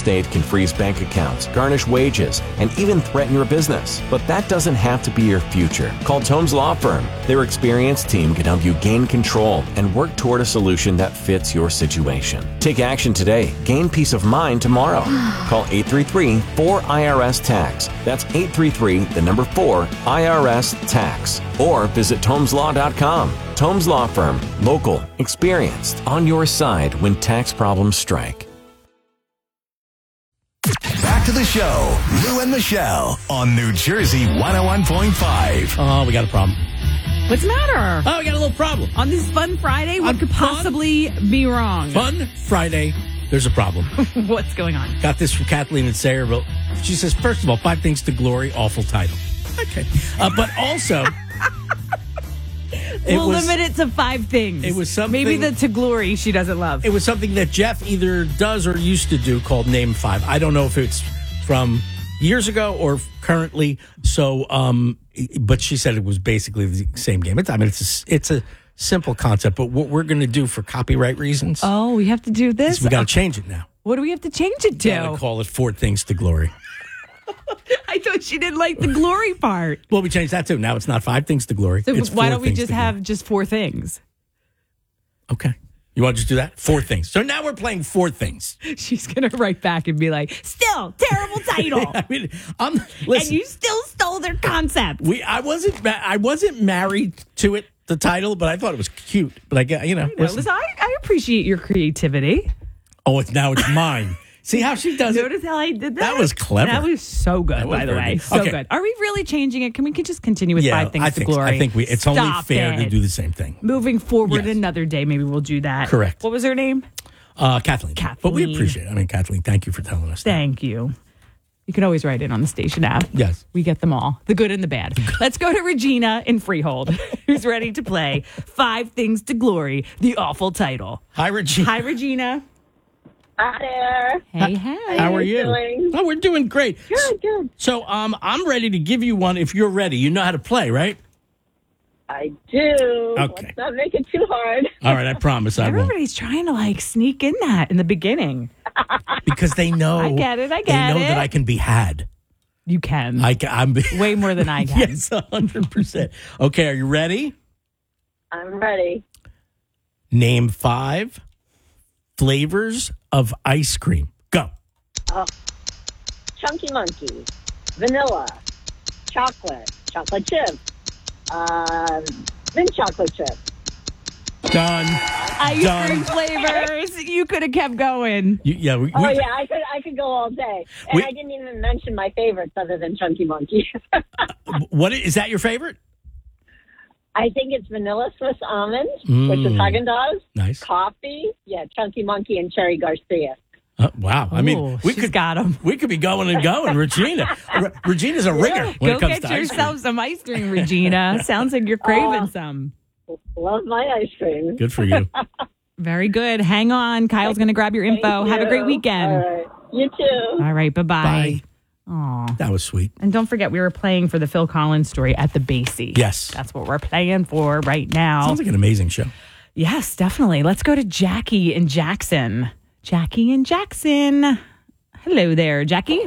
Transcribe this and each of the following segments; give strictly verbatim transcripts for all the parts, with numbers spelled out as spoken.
estate can freeze bank accounts, garnish wages, and even threaten your business. But that doesn't have to be your future. Call Tomes Law Firm. Their experienced team can help you gain control and work toward a solution that fits your situation. Take action today. Gain peace of mind tomorrow. Call eight three three, four I R S, T A X. That's eight three three, the number four, I R S, T A X. Or visit tomes law dot com. Tomes Law Firm. Local. Experienced. On your side when tax problems strike. Back to the show. Lou and Michelle on New Jersey one oh one point five. Oh, we got a problem. What's the matter? Oh, we got a little problem. On this fun Friday, what On could possibly fun, be wrong? Fun Friday, there's a problem. What's going on? Got this from Kathleen in Sayreville. She says, first of all, Five Things to Glory, awful title. Okay. Uh, but also... We'll was, limit it to five things. It was something... Maybe the to glory she doesn't love. It was something that Jeff either does or used to do called Name Five. I don't know if it's from years ago or currently. So, um, but she said it was basically the same game. It's, I mean, it's a, it's a simple concept, but what we're going to do for copyright reasons... Oh, we have to do this? We got to change it now. What do we have to change it to? We got to call it Four Things to Glory. I thought she didn't like the glory part. Well, we changed that too. Now it's not Five Things to Glory. So it's why don't we things just to have glory. just four things? Okay. You want to just do that? Four things. So now we're playing Four Things. She's going to write back and be like, still, terrible title. I mean, I'm, listen, and you still stole their concept. We, I wasn't, ma- I wasn't married to it, the title, but I thought it was cute. But I get, you know, I, know. Listen, I, I appreciate your creativity. Oh, it's now it's mine. See how she does it? Notice how I did that? That was clever. That was so good, was by the very way. good. So Okay. good. Are we really changing it? Can we just continue with Yeah, Five Things I to think, Glory? I think we. It's Stop only fair it. to do the same thing. Moving forward Yes. another day, maybe we'll do that. Correct. What was her name? Uh, Kathleen. Kathleen. But we appreciate it. I mean, Kathleen, thank you for telling us that. Thank you. You can always write in on the station app. Yes. We get them all, the good and the bad. Let's go to Regina in Freehold, who's ready to play Five Things to Glory, the awful title. Hi, Regina. Hi, Regina. Hi there. Hey, hey. How are you? doing? Oh, we're doing great. Good, good. So, um, I'm ready to give you one if you're ready. You know how to play, right? I do. Okay. Let's not make it too hard. All right, I promise I won't. Everybody's trying to like sneak in that in the beginning. Because they know. I get it, I They get know it. that I can be had. You can. I can, I'm Way more than I can. Yes, one hundred percent. Okay, are you ready? I'm ready. Name five flavors of ice cream. Go. Oh, Chunky Monkey, vanilla, chocolate, chocolate chip, uh, mint chocolate chip. Done. Ice Done. cream flavors. You could have kept going. You, yeah, we, Oh we- yeah, I could I could go all day, and We- I didn't even mention my favorites other than Chunky Monkey. What is that your favorite? I think it's vanilla Swiss almond, Mm. which is Haagen-Dazs. Nice. Coffee, yeah, Chunky Monkey and Cherry Garcia. Uh, wow. I mean, Ooh, we she's could got 'em. We could be going and going, Regina. Re- Regina's a ringer when Go it comes get to ice yourself cream. some ice cream, Regina. Sounds like you're craving Oh. some. Love my ice cream. Good for you. Very good. Hang on. Kyle's going to grab your info. Thank Have a great you. weekend. All right. You too. All right. Bye-bye. Bye. Aw. That was sweet. And don't forget, we were playing for the Phil Collins story at the Basie. Yes. That's what we're playing for right now. Sounds like an amazing show. Yes, definitely. Let's go to Jackie in Jackson. Jackie in Jackson. Hello there, Jackie.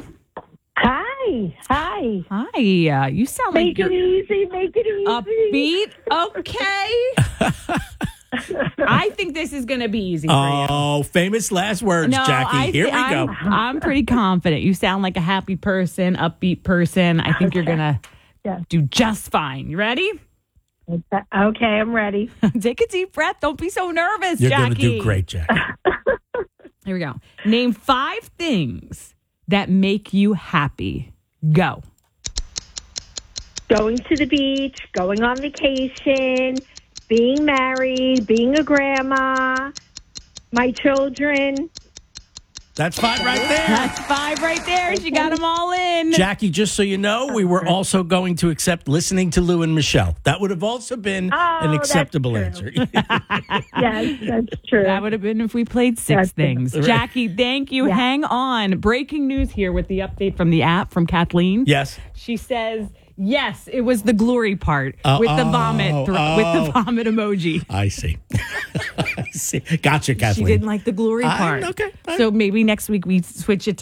Hi. Hi. Hi. Uh, you sound Make like it you're easy. Make it easy. upbeat. Okay. I think this is going to be easy for you. Oh, famous last words, No, Jackie. I, Here we I'm, go. I'm pretty confident. You sound like a happy person, upbeat person. I think you're going to Yeah. do just fine. You ready? Okay, I'm ready. Take a deep breath. Don't be so nervous, You're Jackie. going to do great, Jackie. Here we go. Name five things that make you happy. Go. Going to the beach, going on vacation, being married, being a grandma, my children. That's five right there. That's five right there. She got them all in. Jackie, just so you know, we were also going to accept listening to Lou and Michelle. That would have also been Oh, an that's acceptable true. answer. Yes, that's true. That would have been if we played six That's- things. Right. Jackie, thank you. Yeah. Hang on. Breaking news here with the update from the app from Kathleen. Yes. She says, yes, it was the glory part Oh, with the oh, vomit thro- oh. with the vomit emoji. I see. I see. Gotcha, She Kathleen. didn't like the glory I- part. okay. I- So maybe next week we switch it to